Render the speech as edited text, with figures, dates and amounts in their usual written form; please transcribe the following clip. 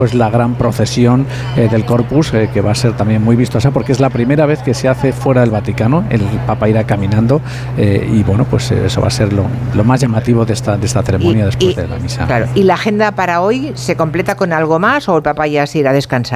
pues la gran procesión del Corpus, que va a ser también muy vistosa porque es la primera vez que se hace fuera del Vaticano. El Papa irá caminando y bueno, pues eso va a ser lo más llamativo de esta ceremonia después de la misa. Claro, ¿y la agenda para hoy se completa con algo más o el Papa ya se irá a descansar?